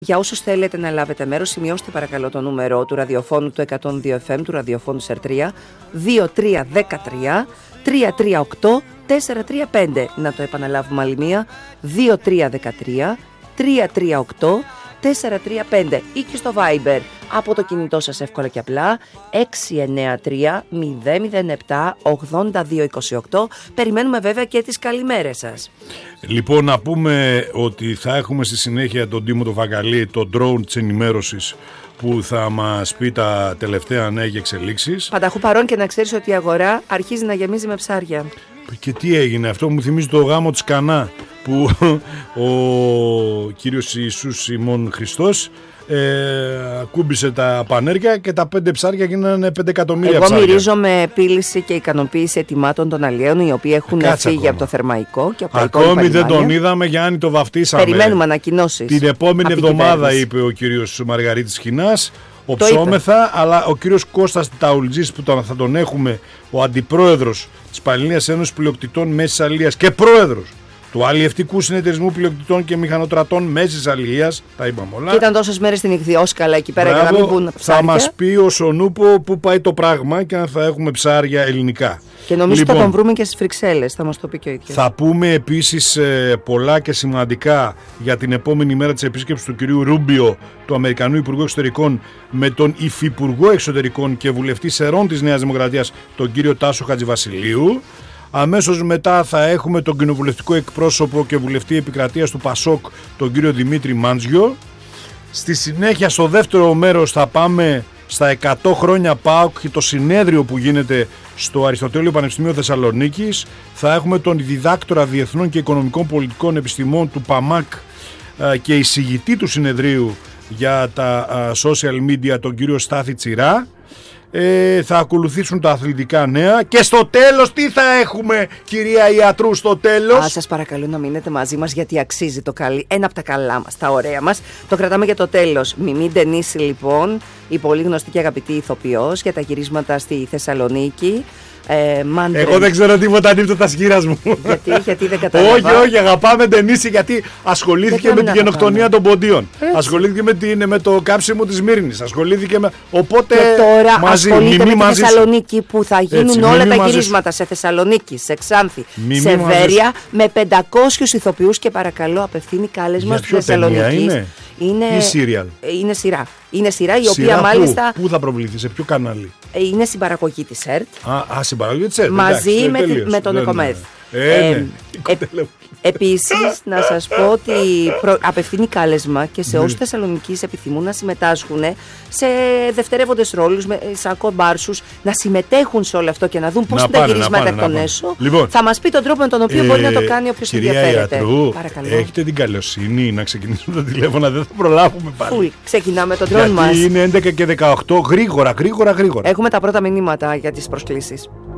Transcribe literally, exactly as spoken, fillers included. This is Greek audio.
Για όσους θέλετε να λάβετε μέρος, σημειώστε παρακαλώ το νούμερο του ραδιοφώνου του εκατόν δύο εφ εμ, του ραδιοφώνου ΣΕΡ τρία, δύο τρία ένα τρία τρία τρία οκτώ τέσσερα τρία πέντε. Να το επαναλάβουμε άλλη μία, δύο τρία ένα τρία τρία τρία οκτώ τέσσερα τρία πέντε, ή και στο Viber από το κινητό σας εύκολα και απλά έξι εννέα τρία μηδέν μηδέν επτά ογδόντα δύο είκοσι οκτώ. Περιμένουμε βέβαια και τις καλημέρες σας. Λοιπόν, να πούμε ότι θα έχουμε στη συνέχεια τον Τίμο το Βαγγαλή, το drone της ενημέρωσης, που θα μας πει τα τελευταία νέα και εξελίξεις. Πανταχού παρόν, και να ξέρεις ότι η αγορά αρχίζει να γεμίζει με ψάρια. Και τι έγινε, αυτό μου θυμίζει το γάμο της Κανά, που ο κύριος Ιησούς ημών Χριστός ε, ακούμπησε τα πανέρια και τα πέντε ψάρια γίνανε πέντε εκατομμύρια Εγώ ψάρια. Εγώ μυρίζω με επίλυση και ικανοποίηση ετοιμάτων των αλλιέων, οι οποίοι έχουν Κάτσε φύγει ακόμα. από το Θερμαϊκό και από τα Ακόμη δεν λιμάνια. τον είδαμε, Γιάννη, το βαφτίσαμε. Περιμένουμε ανακοινώσεις. Την επόμενη από εβδομάδα, την είπε ο κύριος Μαργαρίτης Χινάς, ο Το Ψώμεθα, αλλά ο κύριος Κώστας Ταουλτζής, που τον, θα τον έχουμε, ο αντιπρόεδρος της Πανελλήνιας Ένωσης Πλειοκτητών Μέσης Αλίας και πρόεδρος του Αλλιευτικού Συνεταιρισμού Πλειοκτητών και Μηχανοτρατών Μέσης Αλίας, τα είπαμε όλα. Και ήταν τόσες μέρες στην Ιχθυόσκαλα εκεί πέρα. Μπράβο, για να μην βγουν ψάρια. θα μας πει ο Σονούπο που πάει το πράγμα και αν θα έχουμε ψάρια ελληνικά. Και νομίζω λοιπόν, θα τον βρούμε και στις Βρυξέλλες, θα μας το πει και ο ίδιος. Θα πούμε επίσης ε, πολλά και σημαντικά για την επόμενη μέρα της επίσκεψης του κυρίου Ρούμπιο, του Αμερικανού Υπουργού Εξωτερικών, με τον Υφυπουργό Εξωτερικών και Βουλευτή Σερών της Νέας Δημοκρατίας, τον κύριο Τάσο Χατζηβασιλείου. Αμέσως μετά θα έχουμε τον κοινοβουλευτικό εκπρόσωπο και βουλευτή επικρατείας του Πασόκ, τον κύριο Δημήτρη Μάντζιο. Στη συνέχεια, στο δεύτερο μέρος, θα πάμε στα εκατό χρόνια ΠΑΟΚ και το συνέδριο που γίνεται στο Αριστοτέλειο Πανεπιστημίο Θεσσαλονίκης. Θα έχουμε τον διδάκτορα Διεθνών και Οικονομικών Πολιτικών Επιστημών του ΠΑΜΑΚ και εισηγητή του συνεδρίου για τα social media, τον κύριο Στάθη Τσιρά. Ε, θα ακολουθήσουν τα αθλητικά νέα και στο τέλος τι θα έχουμε, κυρία Ιατρού, στο τέλος? Α, σας παρακαλώ να μείνετε μαζί μας, γιατί αξίζει το καλή. Ένα από τα καλά μας, τα ωραία μας. Το κρατάμε για το τέλος. Μιμή Ντενίση, λοιπόν, η πολύ γνωστή και αγαπητή ηθοποιός, για τα γυρίσματα στη Θεσσαλονίκη. Ε, Εγώ δεν ξέρω τίποτα ανύπτω τα σκύρας μου. Γιατί, γιατί δεν κατάλαβα. Όχι, όχι, αγαπάμε Ντενίση, γιατί ασχολήθηκε με την γενοκτονία των ποντίων. Έτσι. Ασχολήθηκε με, την, με το κάψιμο της Μύρινης. Ασχολήθηκε με. Οπότε. Και τώρα μαζί, ασχολείται μη με τη Θεσσαλονίκη σου. Που θα γίνουν Έτσι, όλα τα μαζί γυρίσματα σε Θεσσαλονίκη, σε Ξάνθη, μη σε μη Βέρεια, με πεντακόσιους ηθοποιούς. Και παρακαλώ, απευθύνει κάλεσμα στη Θεσσαλονίκη. Είναι. Είναι, ή σύριαλ? Είναι σειρά. Είναι σειρά η σειρά οποία που, μάλιστα. Πού θα προβληθεί, σε ποιο κανάλι? Είναι συμπαραγωγή της ΕΡΤ. Α, α συμπαραγωγή της ΕΡΤ. Μαζί εντάξει, με, τελείως, με τον ναι, ΕΚΟΜΕΔ. Ε, ε, ναι. ε, Επίσης, να σας πω ότι προ... απευθύνει κάλεσμα και σε όσους Θεσσαλονικείς επιθυμούν να συμμετάσχουν σε δευτερεύοντες ρόλους, σαν κομπάρσους, να συμμετέχουν σε όλο αυτό και να δουν πώς είναι τα γυρίσματα εκ των έσω. Λοιπόν, θα μας πει τον τρόπο με τον οποίο ε, μπορεί να το κάνει όποιος ενδιαφέρεται. Ιατρού, παρακαλώ. Έχετε την καλοσύνη να ξεκινήσουμε τα τηλέφωνα, δεν θα προλάβουμε πάλι. Φουλ, ξεκινάμε τον τρόν μας. Γιατί είναι έντεκα και δεκαοκτώ, γρήγορα, γρήγορα, γρήγορα. Έχουμε τα πρώτα μηνύματα για τις προσκλήσεις.